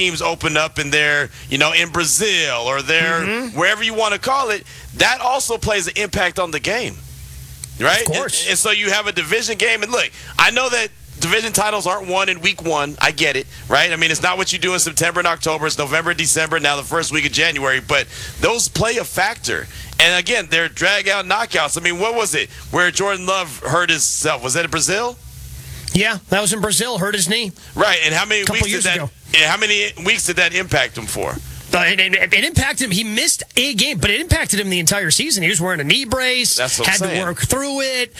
teams open up and they're, in Brazil or they're wherever you want to call it, that also plays an impact on the game, right? Of course. And so you have a division game. And look, I know that division titles aren't won in week one. I get it, right? I mean, it's not what you do in September and October. It's November, December, now the first week of January. But those play a factor. And again, they're drag-out knockouts. I mean, what was it where Jordan Love hurt himself? Was that in Brazil? Yeah, that was in Brazil. Hurt his knee. Right. And how many weeks years ago. How many weeks did that impact him for? It impacted him. He missed a game, but it impacted him the entire season. He was wearing a knee brace. That's what had I'm saying. To work through it.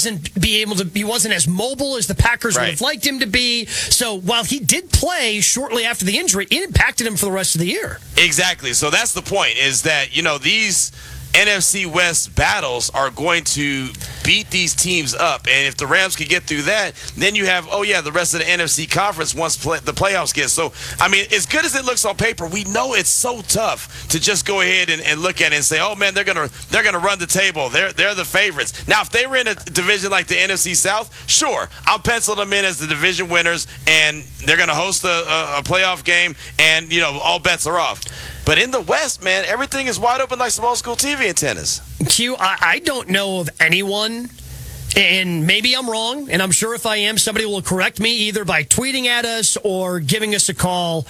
He wasn't as mobile as the Packers would have liked him to be. So while he did play shortly after the injury, it impacted him for the rest of the year. Exactly. So that's the point, is that, these NFC West battles are going to beat these teams up. And if the Rams can get through that, then you have, the rest of the NFC conference once the playoffs get. So, I mean, as good as it looks on paper, we know it's so tough to just go ahead and look at it and say, oh, man, they're gonna run the table. They're the favorites. Now, if they were in a division like the NFC South, sure, I'll pencil them in as the division winners, and they're going to host a playoff game, and, all bets are off. But in the West, man, everything is wide open like some old school TV antennas. Q, I don't know of anyone, and maybe I'm wrong, and I'm sure if I am, somebody will correct me either by tweeting at us or giving us a call.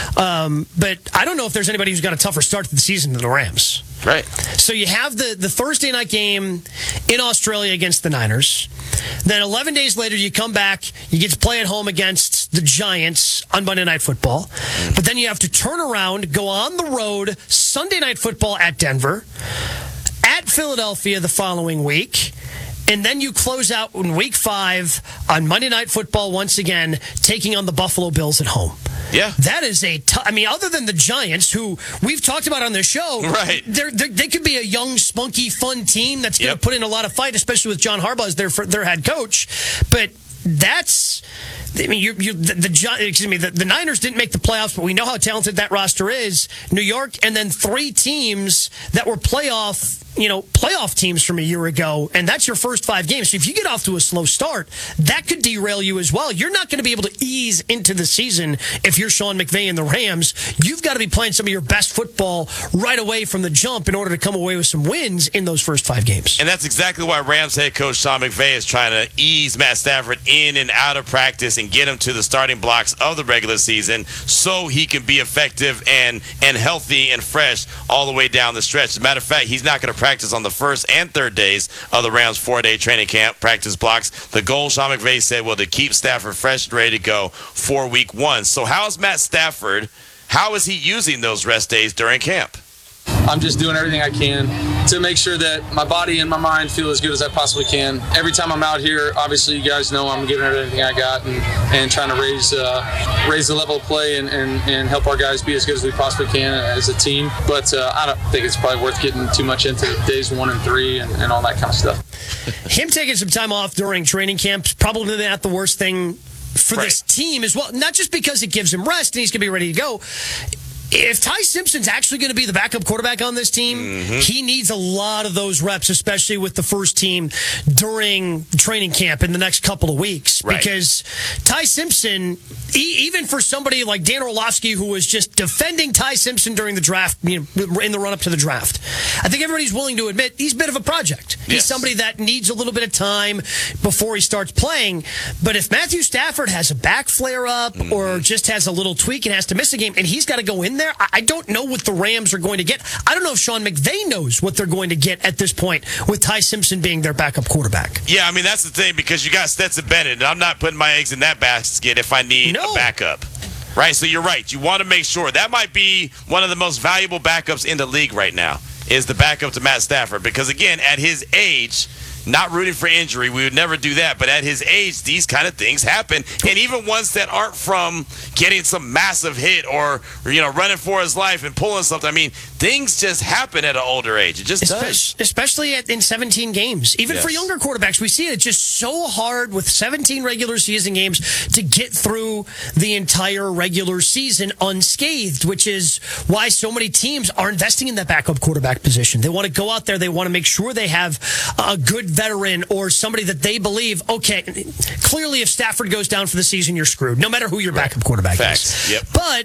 But I don't know if there's anybody who's got a tougher start to the season than the Rams. Right. So you have the Thursday night game in Australia against the Niners. Then 11 days later, you come back, you get to play at home against the Giants on Monday Night Football. But then you have to turn around, go on the road, Sunday Night Football at Denver, at Philadelphia the following week. And then you close out in Week 5 on Monday Night Football once again, taking on the Buffalo Bills at home. Yeah. That is other than the Giants, who we've talked about on the show, right? They could be a young, spunky, fun team that's going to put in a lot of fight, especially with John Harbaugh as their head coach. But that's... I mean, the Niners didn't make the playoffs, but we know how talented that roster is. New York, and then 3 teams that were playoff teams from a year ago, and that's your first 5 games. So if you get off to a slow start, that could derail you as well. You're not going to be able to ease into the season if you're Sean McVay and the Rams. You've got to be playing some of your best football right away from the jump in order to come away with some wins in those first 5 games. And that's exactly why Rams head coach Sean McVay is trying to ease Matt Stafford in and out of practice and get him to the starting blocks of the regular season so he can be effective and healthy and fresh all the way down the stretch. As a matter of fact, he's not going to practice on the first and third days of the Rams' 4-day training camp practice blocks. The goal, Sean McVay said, to keep Stafford fresh and ready to go for Week 1. So how is Matt Stafford, how is he using those rest days during camp? I'm just doing everything I can to make sure that my body and my mind feel as good as I possibly can. Every time I'm out here, obviously you guys know I'm giving everything I got and trying to raise the level of play and help our guys be as good as we possibly can as a team. But I don't think it's probably worth getting too much into days 1 and 3 and all that kind of stuff. Him taking some time off during training camp is probably not the worst thing for this team as well. Not just because it gives him rest and he's going to be ready to go. If Ty Simpson's actually going to be the backup quarterback on this team, he needs a lot of those reps, especially with the first team during training camp in the next couple of weeks. Right. Because Ty Simpson, even for somebody like Dan Orlovsky, who was just defending Ty Simpson during the draft, in the run-up to the draft, I think everybody's willing to admit he's a bit of a project. He's somebody that needs a little bit of time before he starts playing. But if Matthew Stafford has a back flare-up or just has a little tweak and has to miss a game, and he's got to go in there, I don't know what the Rams are going to get. I don't know if Sean McVay knows what they're going to get at this point with Ty Simpson being their backup quarterback. Yeah, I mean, that's the thing, because you got Stetson Bennett, and I'm not putting my eggs in that basket if I need a backup. Right, so you're right. You want to make sure. That might be one of the most valuable backups in the league right now, is the backup to Matt Stafford. Because, again, at his age, not rooting for injury, we would never do that. But at his age, these kind of things happen. And even ones that aren't from getting some massive hit or running for his life and pulling something. I mean, things just happen at an older age. It just does. Especially in 17 games. Even for younger quarterbacks, we see it. It's just so hard with 17 regular season games to get through the entire regular season unscathed, which is why so many teams are investing in that backup quarterback position. They want to go out there. They want to make sure they have a good veteran or somebody that they believe, okay, clearly if Stafford goes down for the season, you're screwed, no matter who your backup quarterback is. Yep. But